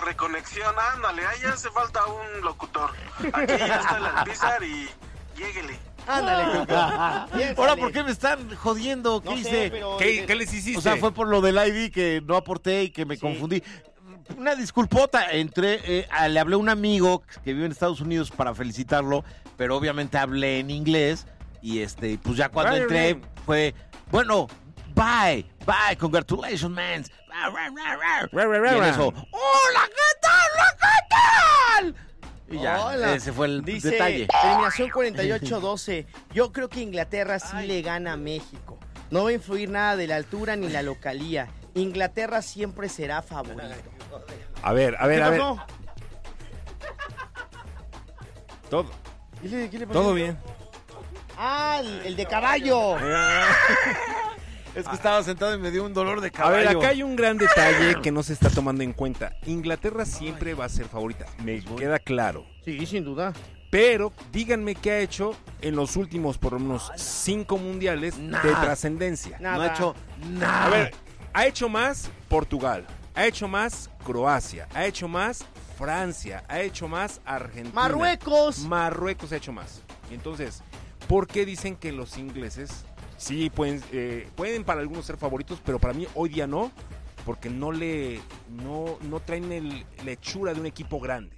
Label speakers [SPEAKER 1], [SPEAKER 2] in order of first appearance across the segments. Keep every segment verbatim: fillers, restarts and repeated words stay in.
[SPEAKER 1] reconexión, ándale, ahí hace falta un locutor. Aquí ya está el Alpizar y lléguele.
[SPEAKER 2] Ándale, Cuco.
[SPEAKER 3] Ahora, ¿por qué me están jodiendo? ¿Qué
[SPEAKER 2] No sé,
[SPEAKER 3] hice?
[SPEAKER 2] pero-
[SPEAKER 4] ¿Qué, ¿Qué les hiciste?
[SPEAKER 3] O sea, fue por lo del I D que no aporté y que me
[SPEAKER 2] Sí.
[SPEAKER 3] confundí. Una disculpota, entré, eh, a- le hablé a un amigo que vive en Estados Unidos para felicitarlo, pero obviamente hablé en inglés y este, pues ya cuando
[SPEAKER 4] Right,
[SPEAKER 3] entré
[SPEAKER 4] right.
[SPEAKER 3] fue, bueno, bye, bye, congratulations, man.
[SPEAKER 4] Ra, ra, ra,
[SPEAKER 3] Y en
[SPEAKER 4] ra.
[SPEAKER 3] eso, hola, ¿qué tal? Hola, ¿qué tal? Y ya,
[SPEAKER 2] Hola.
[SPEAKER 3] ese fue el
[SPEAKER 2] Dice,
[SPEAKER 3] detalle.
[SPEAKER 2] Terminación cuarenta y ocho doce. Yo creo que Inglaterra sí le gana a México. No va a influir nada de la altura ni la localía. Inglaterra siempre será favorito.
[SPEAKER 4] A ver, a ver,
[SPEAKER 2] ¿Qué
[SPEAKER 4] a ver.
[SPEAKER 2] pasó?
[SPEAKER 4] Todo,
[SPEAKER 2] ¿Qué le, qué le pasó?
[SPEAKER 4] todo bien.
[SPEAKER 2] Ah, el, el de caballo.
[SPEAKER 3] Es que estaba sentado y me dio un dolor de
[SPEAKER 4] A
[SPEAKER 3] caballo.
[SPEAKER 4] ver, acá hay un gran detalle que no se está tomando en cuenta. Inglaterra siempre va a ser favorita, me queda claro.
[SPEAKER 2] Sí, sin duda.
[SPEAKER 4] Pero díganme qué ha hecho en los últimos por lo menos cinco mundiales
[SPEAKER 3] Nada.
[SPEAKER 4] de trascendencia.
[SPEAKER 2] Nada.
[SPEAKER 3] No ha hecho nada.
[SPEAKER 4] A ver, ha hecho más Portugal, ha hecho más Croacia, ha hecho más Francia, ha hecho más Argentina.
[SPEAKER 2] Marruecos.
[SPEAKER 4] Marruecos ha hecho más. Entonces, ¿por qué dicen que los ingleses sí pueden, eh, pueden para algunos ser favoritos, pero para mí hoy día no, porque no le no, no traen el, la hechura de un equipo grande?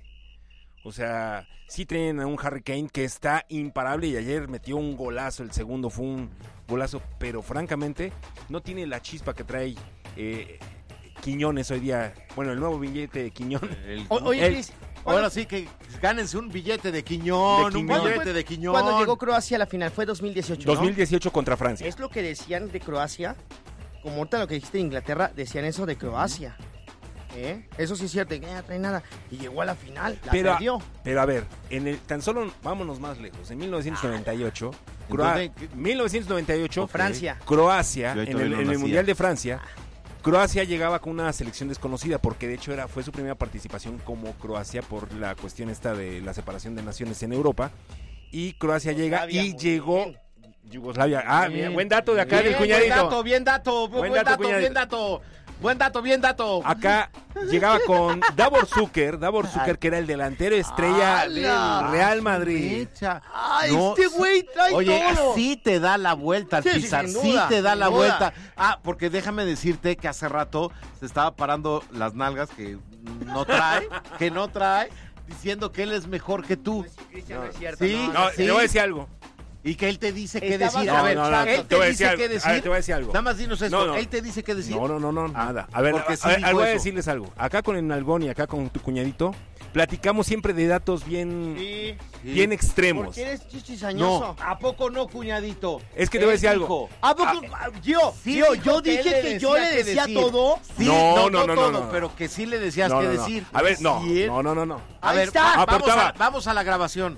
[SPEAKER 4] O sea, sí traen a un Harry Kane que está imparable y ayer metió un golazo, el segundo fue un golazo, pero francamente no tiene la chispa que trae eh, Quiñones hoy día. Bueno, el nuevo billete de Quiñón.
[SPEAKER 3] El-
[SPEAKER 2] O- oye,
[SPEAKER 3] el-
[SPEAKER 2] Cris,
[SPEAKER 3] ahora sí que gánense un billete de Quiñón,
[SPEAKER 4] De
[SPEAKER 3] un
[SPEAKER 4] Quiñón.
[SPEAKER 3] billete de Quiñón.
[SPEAKER 2] Cuando llegó Croacia a la final fue dos mil dieciocho, ¿no?
[SPEAKER 4] dos mil dieciocho contra Francia.
[SPEAKER 2] Es lo que decían de Croacia. Como ahorita lo que dijiste de Inglaterra, decían eso de Croacia. ¿Eh? Eso sí es cierto, que ya trae nada. Y llegó a la final, la
[SPEAKER 4] Pero,
[SPEAKER 2] perdió.
[SPEAKER 4] pero a ver, en el, tan solo vámonos más lejos. En mil novecientos noventa y ocho,
[SPEAKER 3] Entonces,
[SPEAKER 4] Croa- mil novecientos noventa y ocho,
[SPEAKER 2] Con Francia.
[SPEAKER 4] Croacia,
[SPEAKER 3] Yo ahí
[SPEAKER 4] en el,
[SPEAKER 3] todavía no
[SPEAKER 4] en el
[SPEAKER 3] nacía.
[SPEAKER 4] Mundial de Francia, Croacia llegaba con una selección desconocida porque de hecho era fue su primera participación como Croacia por la cuestión esta de la separación de naciones en Europa. Y Croacia llega
[SPEAKER 2] Yugoslavia,
[SPEAKER 4] y
[SPEAKER 2] muy
[SPEAKER 4] llegó
[SPEAKER 2] bien.
[SPEAKER 4] Yugoslavia. Ah,
[SPEAKER 3] Bien.
[SPEAKER 4] mira, buen dato de acá
[SPEAKER 3] Bien,
[SPEAKER 4] del cuñadito.
[SPEAKER 3] Buen dato, bien dato, buen,
[SPEAKER 4] Buen dato,
[SPEAKER 3] dato,
[SPEAKER 4] cuñadito.
[SPEAKER 3] bien dato. Buen dato, bien dato.
[SPEAKER 4] Acá llegaba con Davor Zucker, Davor Zucker que era el delantero estrella
[SPEAKER 3] ¡Hala!
[SPEAKER 4] del Real Madrid.
[SPEAKER 3] Fecha.
[SPEAKER 2] ¡Ay,
[SPEAKER 3] No,
[SPEAKER 2] este güey trae
[SPEAKER 3] Oye,
[SPEAKER 2] todo!
[SPEAKER 3] sí te da la vuelta al
[SPEAKER 2] Sí, sí,
[SPEAKER 3] Pizar,
[SPEAKER 2] sin
[SPEAKER 3] sí
[SPEAKER 2] duda,
[SPEAKER 3] te da
[SPEAKER 2] sin
[SPEAKER 3] la
[SPEAKER 2] duda.
[SPEAKER 3] vuelta. Ah, porque déjame decirte que hace rato se estaba parando las nalgas que no trae, que no trae, diciendo que él es mejor que tú.
[SPEAKER 2] Cristian, no es cierto.
[SPEAKER 3] Sí.
[SPEAKER 4] No,
[SPEAKER 3] Sí.
[SPEAKER 4] te voy a decir algo.
[SPEAKER 3] Y que él te dice qué
[SPEAKER 2] Estaba
[SPEAKER 3] decir.
[SPEAKER 2] con
[SPEAKER 3] A ver,
[SPEAKER 4] No, no, no,
[SPEAKER 3] él
[SPEAKER 4] te
[SPEAKER 3] te
[SPEAKER 4] voy a
[SPEAKER 3] dice
[SPEAKER 4] decir
[SPEAKER 3] qué
[SPEAKER 4] algo.
[SPEAKER 3] decir.
[SPEAKER 4] A ver, te voy a decir algo.
[SPEAKER 3] Nada más dinos esto.
[SPEAKER 4] No, no.
[SPEAKER 3] Él te dice qué decir.
[SPEAKER 4] No, no, no, no,
[SPEAKER 3] Ah,
[SPEAKER 4] nada. A ver,
[SPEAKER 3] porque
[SPEAKER 4] a-
[SPEAKER 3] sí
[SPEAKER 4] a-
[SPEAKER 3] dijo
[SPEAKER 4] voy a
[SPEAKER 3] eso.
[SPEAKER 4] decirles algo. Acá con el Nalgón y acá con tu cuñadito, platicamos siempre de datos bien,
[SPEAKER 2] Sí.
[SPEAKER 3] Sí.
[SPEAKER 4] bien extremos.
[SPEAKER 2] Porque eres chichisañoso.
[SPEAKER 3] No, ¿a poco no, cuñadito?
[SPEAKER 4] Es que te voy a
[SPEAKER 3] Él
[SPEAKER 4] decir algo.
[SPEAKER 3] dijo.
[SPEAKER 2] ¿A poco? Gio,
[SPEAKER 3] Sí
[SPEAKER 2] Gio,
[SPEAKER 3] dijo
[SPEAKER 2] yo
[SPEAKER 3] que él
[SPEAKER 2] dije
[SPEAKER 3] le
[SPEAKER 2] que yo
[SPEAKER 3] decía
[SPEAKER 2] le
[SPEAKER 3] qué
[SPEAKER 2] decía
[SPEAKER 3] decir.
[SPEAKER 2] todo.
[SPEAKER 3] Sí,
[SPEAKER 4] No,
[SPEAKER 3] no,
[SPEAKER 4] no, no,
[SPEAKER 3] todo,
[SPEAKER 4] no, no.
[SPEAKER 3] pero que sí le decías
[SPEAKER 4] No,
[SPEAKER 3] qué
[SPEAKER 4] no, no.
[SPEAKER 3] decir.
[SPEAKER 4] A ver, no,
[SPEAKER 3] Sí,
[SPEAKER 4] no, no, no, no.
[SPEAKER 3] A
[SPEAKER 2] Ahí
[SPEAKER 3] ver,
[SPEAKER 2] está.
[SPEAKER 3] va- vamos,
[SPEAKER 4] Aportaba.
[SPEAKER 3] a, vamos a la grabación.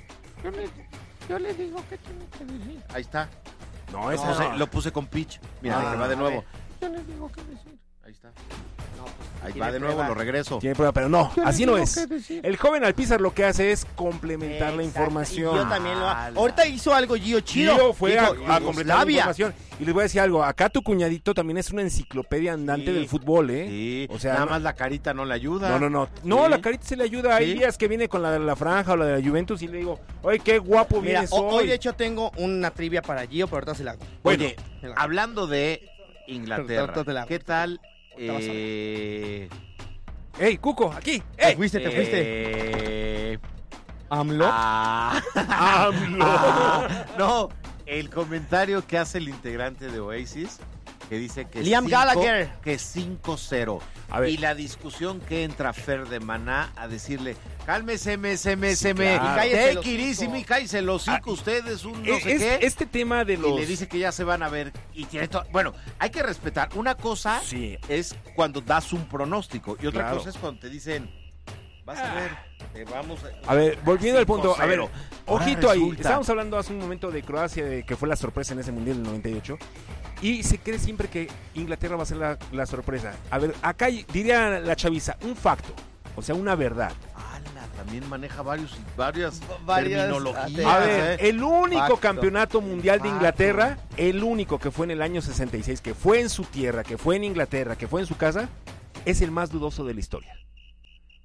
[SPEAKER 3] Yo le digo que tiene que decir. Ahí está.
[SPEAKER 4] No,
[SPEAKER 3] Lo
[SPEAKER 4] ese
[SPEAKER 3] puse,
[SPEAKER 4] no.
[SPEAKER 3] lo puse con pitch. Mira,
[SPEAKER 2] Ah,
[SPEAKER 3] que va de
[SPEAKER 2] a
[SPEAKER 3] nuevo.
[SPEAKER 2] ver.
[SPEAKER 3] Yo le digo qué decir. Ahí está. Ahí
[SPEAKER 2] tiene
[SPEAKER 3] va de nuevo,
[SPEAKER 2] prueba.
[SPEAKER 3] lo regreso.
[SPEAKER 4] Tiene prueba, pero no, así no
[SPEAKER 3] digo
[SPEAKER 4] es.
[SPEAKER 3] qué decir.
[SPEAKER 4] El joven Alpizar lo que hace es complementar la
[SPEAKER 2] Exacto,
[SPEAKER 4] información.
[SPEAKER 2] Y yo también lo
[SPEAKER 3] Ala.
[SPEAKER 2] Ahorita hizo algo Gio chido.
[SPEAKER 4] Gio fue a,
[SPEAKER 2] Dijo,
[SPEAKER 4] a completar la
[SPEAKER 2] Yugoslavia.
[SPEAKER 4] información. Y les voy a decir algo, acá tu cuñadito también es una enciclopedia andante
[SPEAKER 3] Sí.
[SPEAKER 4] del fútbol, ¿eh?
[SPEAKER 3] Sí,
[SPEAKER 4] O sea,
[SPEAKER 3] nada
[SPEAKER 4] no-
[SPEAKER 3] más la carita no le ayuda.
[SPEAKER 4] No, no, no. No,
[SPEAKER 3] Sí.
[SPEAKER 4] la carita se le ayuda. Hay
[SPEAKER 3] Sí.
[SPEAKER 4] días que viene con la de la franja o la de la Juventus y le digo, oye, qué guapo
[SPEAKER 2] Mira,
[SPEAKER 4] vienes
[SPEAKER 2] ho-
[SPEAKER 4] hoy.
[SPEAKER 2] hoy de hecho tengo una trivia para Gio, pero ahorita se la hago.
[SPEAKER 3] Oye,
[SPEAKER 2] Bueno.
[SPEAKER 3] hablando de Inglaterra,
[SPEAKER 2] Ahorita te la hago.
[SPEAKER 3] ¿qué tal?
[SPEAKER 2] Ahorita vas a ver.
[SPEAKER 3] Eh,
[SPEAKER 4] ¡Ey, Cuco, aquí!
[SPEAKER 2] Te
[SPEAKER 4] ¡Ey!
[SPEAKER 2] fuiste, te fuiste.
[SPEAKER 3] eh,
[SPEAKER 2] AMLO.
[SPEAKER 3] ah,
[SPEAKER 4] AMLO.
[SPEAKER 3] ah, no, el comentario que hace el integrante de Oasis, que dice que
[SPEAKER 2] Liam
[SPEAKER 3] cinco-
[SPEAKER 2] Gallagher.
[SPEAKER 3] que cinco cero.
[SPEAKER 4] A ver.
[SPEAKER 3] Y la discusión que entra Fer de Maná a decirle, cálmese, me, se me, se me,
[SPEAKER 4] claro.
[SPEAKER 2] Y cállese el
[SPEAKER 3] take it easy,
[SPEAKER 2] hocico.
[SPEAKER 3] mi, cállese el hocico,
[SPEAKER 4] Ah,
[SPEAKER 3] ustedes un no
[SPEAKER 4] Es-
[SPEAKER 3] sé
[SPEAKER 4] es-
[SPEAKER 3] qué.
[SPEAKER 4] Este tema de los...
[SPEAKER 3] Y le dice que ya se van a ver. Y tiene to- Bueno, hay que respetar. Una cosa
[SPEAKER 4] Sí.
[SPEAKER 3] es cuando das un pronóstico y otra
[SPEAKER 4] Claro.
[SPEAKER 3] cosa es cuando te dicen, vas a ver, te vamos a...
[SPEAKER 4] A ver, volviendo al punto, a ver,
[SPEAKER 3] cinco cero. Ahora
[SPEAKER 4] ojito ahí,
[SPEAKER 3] resulta-
[SPEAKER 4] estábamos hablando hace un momento de Croacia, de que fue la sorpresa en ese Mundial del noventa y ocho, y se cree siempre que Inglaterra va a ser la, la sorpresa. A ver, acá hay- diría la chaviza, un facto, o sea, una verdad.
[SPEAKER 3] Ala, también maneja varios, varias,
[SPEAKER 2] Varias-
[SPEAKER 3] terminologías.
[SPEAKER 4] A
[SPEAKER 2] Ah,
[SPEAKER 4] ver,
[SPEAKER 3] ¿eh?
[SPEAKER 4] el único
[SPEAKER 2] Facto.
[SPEAKER 4] campeonato mundial de
[SPEAKER 3] Facto.
[SPEAKER 4] Inglaterra, el único que fue en el año sesenta y seis, que fue en su tierra, que fue en Inglaterra, que fue en su casa, es el más dudoso de la historia.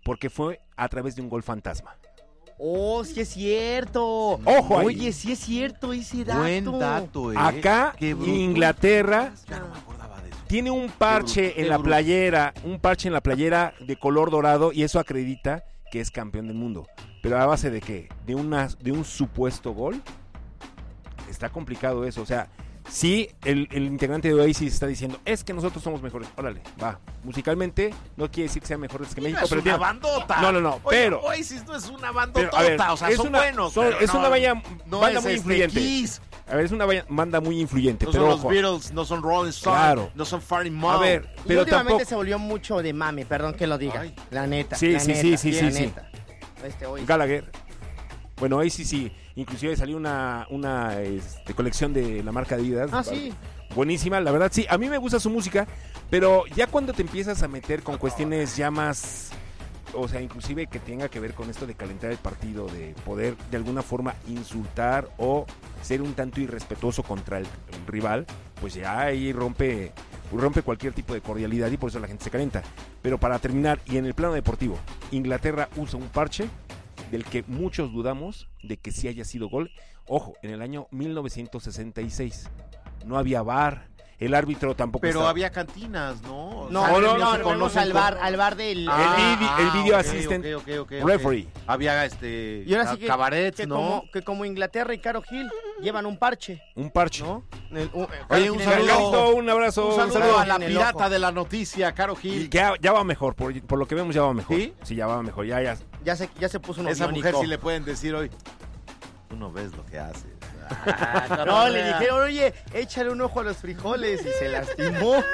[SPEAKER 4] porque fue a través de un gol fantasma.
[SPEAKER 2] Oh, sí es cierto.
[SPEAKER 4] Ojo ahí.
[SPEAKER 2] Oye, sí es cierto ese dato.
[SPEAKER 3] Buen dato, eh.
[SPEAKER 4] Acá,
[SPEAKER 3] Qué bruto.
[SPEAKER 4] Inglaterra
[SPEAKER 3] Ya no me acordaba de eso.
[SPEAKER 4] tiene un parche
[SPEAKER 3] bruto,
[SPEAKER 4] en
[SPEAKER 3] qué
[SPEAKER 4] la
[SPEAKER 3] bruto.
[SPEAKER 4] playera, un parche en la playera de color dorado y eso acredita que es campeón del mundo. Pero a base de qué? De una, de un supuesto gol. Está complicado eso, o sea, sí, el, el integrante de Oasis está diciendo, es que nosotros somos mejores. Órale, va. Musicalmente no quiere decir que sean mejores que
[SPEAKER 3] No
[SPEAKER 4] México,
[SPEAKER 3] es
[SPEAKER 4] pero
[SPEAKER 3] una
[SPEAKER 4] tiene-
[SPEAKER 3] bandota.
[SPEAKER 4] No, no, no,
[SPEAKER 3] Oye,
[SPEAKER 4] pero-
[SPEAKER 3] Oasis no es una
[SPEAKER 4] pero,
[SPEAKER 3] bandotota,
[SPEAKER 4] a ver,
[SPEAKER 3] o sea,
[SPEAKER 4] es
[SPEAKER 3] son
[SPEAKER 4] una,
[SPEAKER 3] buenos.
[SPEAKER 4] son-
[SPEAKER 3] pero
[SPEAKER 4] es
[SPEAKER 3] no,
[SPEAKER 4] una baya-
[SPEAKER 3] no
[SPEAKER 4] banda
[SPEAKER 3] es
[SPEAKER 4] muy
[SPEAKER 3] este
[SPEAKER 4] influyente.
[SPEAKER 3] Kiss,
[SPEAKER 4] A ver, es una baya- banda muy influyente,
[SPEAKER 3] no
[SPEAKER 4] pero
[SPEAKER 3] son los
[SPEAKER 4] ojo.
[SPEAKER 3] Beatles, no son Rolling Stones,
[SPEAKER 4] Claro.
[SPEAKER 3] no son Farty
[SPEAKER 4] A
[SPEAKER 3] Mob.
[SPEAKER 4] ver,
[SPEAKER 2] Y
[SPEAKER 4] pero
[SPEAKER 2] últimamente
[SPEAKER 4] tampoco...
[SPEAKER 2] se volvió mucho de mame, perdón que lo diga.
[SPEAKER 3] Ay.
[SPEAKER 2] La neta.
[SPEAKER 4] Sí,
[SPEAKER 2] la
[SPEAKER 4] sí,
[SPEAKER 2] neta,
[SPEAKER 4] sí, sí,
[SPEAKER 2] la
[SPEAKER 4] sí, sí.
[SPEAKER 2] neta. Este, hoy.
[SPEAKER 4] Gallagher. Bueno, ahí sí, sí. Inclusive salió una, una este, colección de la marca Adidas.
[SPEAKER 2] Ah, sí.
[SPEAKER 4] Buenísima, la verdad, sí. A mí me gusta su música, pero ya cuando te empiezas a meter con cuestiones ya más... O sea, inclusive que tenga que ver con esto de calentar el partido, de poder de alguna forma insultar o ser un tanto irrespetuoso contra el, el rival, pues ya ahí rompe, rompe cualquier tipo de cordialidad y por eso la gente se calienta. Pero para terminar, y en el plano deportivo, Inglaterra usa un parche del que muchos dudamos de que sí haya sido gol. Ojo, en el año mil novecientos sesenta y seis no había V A R, el árbitro tampoco
[SPEAKER 3] Pero
[SPEAKER 4] estaba.
[SPEAKER 3] había cantinas, ¿no?
[SPEAKER 2] No,
[SPEAKER 3] O sea,
[SPEAKER 2] no,
[SPEAKER 4] no,
[SPEAKER 2] no,
[SPEAKER 4] no,
[SPEAKER 2] no,
[SPEAKER 4] no,
[SPEAKER 2] volvemos
[SPEAKER 4] no,
[SPEAKER 2] al
[SPEAKER 4] no.
[SPEAKER 2] bar, al bar del...
[SPEAKER 4] Ah, el video- el video
[SPEAKER 3] ok,
[SPEAKER 4] assistant
[SPEAKER 3] ok, ok, ok, ok.
[SPEAKER 4] referee.
[SPEAKER 3] Había este
[SPEAKER 2] Y ahora sí que,
[SPEAKER 3] cabarets,
[SPEAKER 2] que
[SPEAKER 3] ¿no?
[SPEAKER 2] como, que como Inglaterra y Caro Gil llevan un parche,
[SPEAKER 4] Un parche.
[SPEAKER 2] ¿no? El- un-
[SPEAKER 3] Oye,
[SPEAKER 2] Caro
[SPEAKER 3] un
[SPEAKER 2] Gil en el
[SPEAKER 3] saludo.
[SPEAKER 2] ojo.
[SPEAKER 4] Carlito, un abrazo.
[SPEAKER 3] Un saludo,
[SPEAKER 2] saludo
[SPEAKER 3] a la
[SPEAKER 2] en el
[SPEAKER 3] pirata
[SPEAKER 2] ojo.
[SPEAKER 3] de la noticia, Caro
[SPEAKER 4] Y
[SPEAKER 3] Gil.
[SPEAKER 4] ya, ya va mejor, por, por lo que vemos ya va mejor.
[SPEAKER 3] ¿Sí?
[SPEAKER 4] Sí, ya va mejor, ya, ya.
[SPEAKER 2] Ya se, ya se puso un
[SPEAKER 3] Esa mujer
[SPEAKER 2] biónico.
[SPEAKER 3] sí le pueden decir hoy, tú no ves lo que haces.
[SPEAKER 2] No, le dijeron, oye, échale un ojo a los frijoles y se lastimó.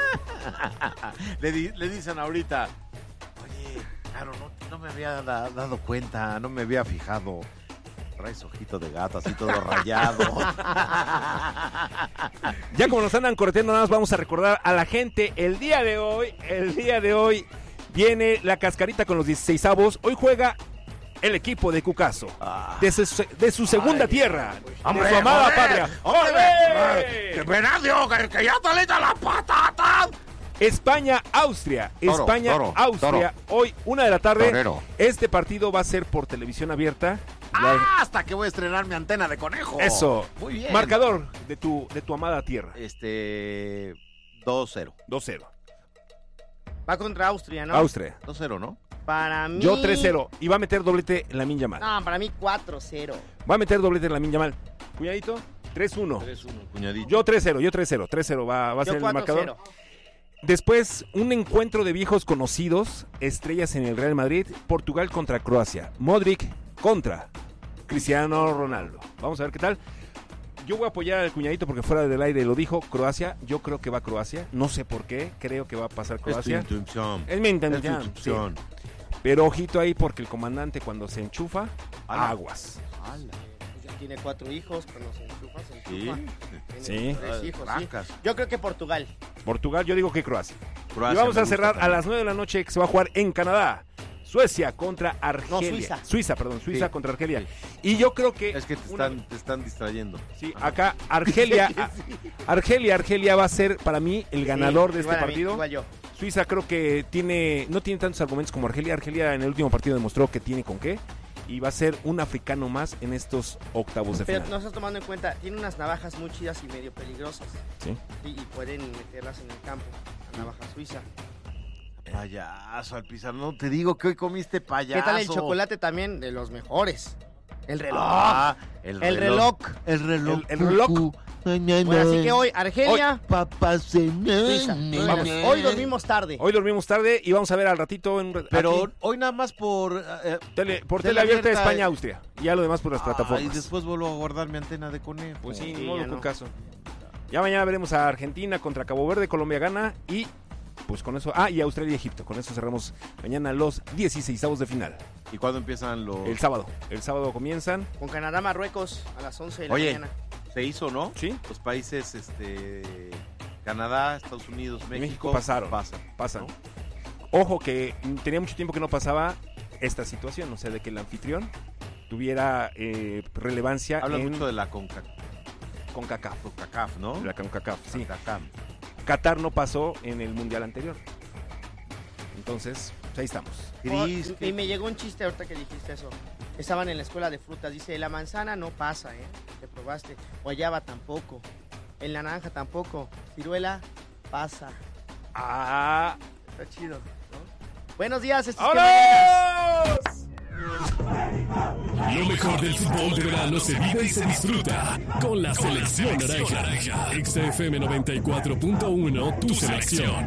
[SPEAKER 3] le, di- le dicen ahorita, oye, Caro, no, no me había da- dado cuenta, no me había fijado. Traes ojito de gato, así todo rayado.
[SPEAKER 4] Ya como nos andan correteando, nada más vamos a recordar a la gente el día de hoy, el día de hoy viene la cascarita con los dieciseisavos. Hoy juega el equipo de Cucaso,
[SPEAKER 3] Ah.
[SPEAKER 4] de, su, de su segunda tierra,
[SPEAKER 3] ¡Hombre,
[SPEAKER 4] de su amada
[SPEAKER 3] joder!
[SPEAKER 4] patria.
[SPEAKER 3] ¡Hombre!
[SPEAKER 4] ¡Ole!
[SPEAKER 3] ¡Que Venancio, que, que ya está lista la patata!
[SPEAKER 4] España, Austria,
[SPEAKER 3] Toro,
[SPEAKER 4] España,
[SPEAKER 3] toro,
[SPEAKER 4] Austria, hoy una de la tarde.
[SPEAKER 3] Torero.
[SPEAKER 4] Este partido va a ser por televisión abierta. La-
[SPEAKER 3] ¡Ah! Hasta que voy a estrenar mi antena de conejo.
[SPEAKER 4] Eso.
[SPEAKER 3] Muy bien.
[SPEAKER 4] Marcador de tu, de tu amada tierra.
[SPEAKER 3] Este. dos cero.
[SPEAKER 4] dos cero.
[SPEAKER 2] Va contra Austria, ¿no?
[SPEAKER 4] Austria.
[SPEAKER 3] dos cero, ¿no?
[SPEAKER 2] Para mí...
[SPEAKER 4] Yo tres cero. Y va a meter doblete en Lamine Yamal.
[SPEAKER 2] No, para mí cuatro cero.
[SPEAKER 4] Va a meter doblete en Lamine Yamal. Cuñadito, tres uno.
[SPEAKER 3] tres uno, cuñadito.
[SPEAKER 4] Yo tres cero, yo tres cero. tres cero va, va a ser
[SPEAKER 2] Yo
[SPEAKER 4] el
[SPEAKER 2] cuatro
[SPEAKER 4] marcador.
[SPEAKER 2] cero.
[SPEAKER 4] Después, un encuentro de viejos conocidos, estrellas en el Real Madrid, Portugal contra Croacia, Modric contra Cristiano Ronaldo. Vamos a ver qué tal. Yo voy a apoyar al cuñadito porque fuera del aire lo dijo, Croacia, yo creo que va Croacia, no sé por qué, creo que va a pasar
[SPEAKER 3] Es tu
[SPEAKER 4] Croacia.
[SPEAKER 3] intuición.
[SPEAKER 4] Es mi
[SPEAKER 3] Es tu
[SPEAKER 4] intención,
[SPEAKER 3] intuición.
[SPEAKER 4] sí. Pero ojito ahí porque el comandante cuando se enchufa,
[SPEAKER 3] Ala.
[SPEAKER 4] aguas.
[SPEAKER 3] Ala.
[SPEAKER 2] Pues ya tiene cuatro hijos, cuando se enchufa, se
[SPEAKER 3] Sí.
[SPEAKER 2] enchufa.
[SPEAKER 4] Sí.
[SPEAKER 2] Tiene tres hijos, sí.
[SPEAKER 3] Vacas.
[SPEAKER 2] Yo creo que Portugal.
[SPEAKER 4] Portugal, yo digo que Croacia.
[SPEAKER 3] Croacia
[SPEAKER 4] Y vamos
[SPEAKER 3] me
[SPEAKER 4] a
[SPEAKER 3] gusta
[SPEAKER 4] cerrar a
[SPEAKER 3] también.
[SPEAKER 4] las nueve de la noche que se va a jugar en Canadá. Suecia contra Argelia.
[SPEAKER 2] Suiza.
[SPEAKER 4] Suiza, perdón, Suiza
[SPEAKER 3] Sí.
[SPEAKER 4] contra Argelia.
[SPEAKER 3] Sí.
[SPEAKER 4] Y yo creo que...
[SPEAKER 3] Es que te
[SPEAKER 4] una-
[SPEAKER 3] están, te están distrayendo.
[SPEAKER 4] Sí, acá Argelia, Argelia, Argelia va a ser para mí el ganador
[SPEAKER 2] Sí,
[SPEAKER 4] de este
[SPEAKER 2] igual a mí,
[SPEAKER 4] partido.
[SPEAKER 2] igual yo.
[SPEAKER 4] Suiza creo que tiene, no tiene tantos argumentos como Argelia. Argelia en el último partido demostró que tiene con qué. Y va a ser un africano más en estos octavos de
[SPEAKER 2] Pero
[SPEAKER 4] final.
[SPEAKER 2] no estás tomando en cuenta, tiene unas navajas muy chidas y medio peligrosas.
[SPEAKER 4] Sí.
[SPEAKER 2] Sí, y pueden meterlas en el campo. La navaja suiza.
[SPEAKER 3] Payaso, al no te digo que hoy comiste payaso.
[SPEAKER 2] ¿Qué tal el chocolate también? De los mejores. El reloj.
[SPEAKER 3] Ah, el
[SPEAKER 2] el
[SPEAKER 3] reloj.
[SPEAKER 2] reloj.
[SPEAKER 3] El reloj.
[SPEAKER 4] El- el reloj.
[SPEAKER 3] cucú.
[SPEAKER 2] Bueno, así que hoy, Argelia,
[SPEAKER 3] Papá
[SPEAKER 2] Suiza. Vamos, hoy dormimos tarde.
[SPEAKER 4] Hoy dormimos tarde y vamos a ver al ratito en
[SPEAKER 3] Pero
[SPEAKER 4] aquí,
[SPEAKER 3] hoy nada más por... eh,
[SPEAKER 4] tele, por
[SPEAKER 3] tele
[SPEAKER 4] tele abierta
[SPEAKER 3] abierta,
[SPEAKER 4] España
[SPEAKER 3] eh.
[SPEAKER 4] Austria. Y ya lo demás por las
[SPEAKER 3] ah,
[SPEAKER 4] plataformas.
[SPEAKER 3] y después vuelvo a guardar mi antena de conejo.
[SPEAKER 4] Pues sí,
[SPEAKER 2] Sí,
[SPEAKER 4] ni modo,
[SPEAKER 2] ya no.
[SPEAKER 4] Cucaso. Ya mañana veremos a Argentina contra Cabo Verde, Colombia gana y pues con eso, ah, y Australia y Egipto. Con eso cerramos mañana los dieciseisavos de final.
[SPEAKER 3] ¿Y cuándo empiezan los...?
[SPEAKER 4] El sábado. El sábado comienzan.
[SPEAKER 2] Con Canadá, Marruecos a las once de la
[SPEAKER 3] Oye,
[SPEAKER 2] mañana.
[SPEAKER 3] se hizo, ¿no?
[SPEAKER 4] Sí.
[SPEAKER 3] Los países, este... Canadá, Estados Unidos, México...
[SPEAKER 4] México pasaron.
[SPEAKER 3] Pasan.
[SPEAKER 4] Pasan.
[SPEAKER 3] ¿no?
[SPEAKER 4] Ojo que mm, tenía mucho tiempo que no pasaba esta situación, o sea, de que el anfitrión tuviera eh, relevancia
[SPEAKER 3] Habla
[SPEAKER 4] en
[SPEAKER 3] mucho de la CONCACAF,
[SPEAKER 4] CONCACAF.
[SPEAKER 3] CONCACAF, ¿no?
[SPEAKER 4] La CONCACAF, sí.
[SPEAKER 3] CONCACAF.
[SPEAKER 4] Qatar no pasó en el mundial anterior. Entonces, ahí estamos.
[SPEAKER 3] Cris,
[SPEAKER 2] Oh,
[SPEAKER 3] ¿qué?
[SPEAKER 2] y me llegó un chiste ahorita que dijiste eso. Estaban en la escuela de frutas. Dice, la manzana no pasa, ¿eh? Que probaste. Guayaba tampoco. El naranja tampoco. Ciruela pasa.
[SPEAKER 4] Ah,
[SPEAKER 2] Está chido, ¿no? Buenos días, estos que
[SPEAKER 4] ¡vámonos!
[SPEAKER 5] Lo mejor del fútbol de verano se vive y se disfruta con la selección naranja. X F M noventa y cuatro punto uno, tu selección.